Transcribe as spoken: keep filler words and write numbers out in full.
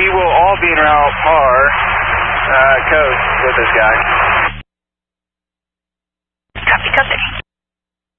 we will all be in route par uh, coast with this guy.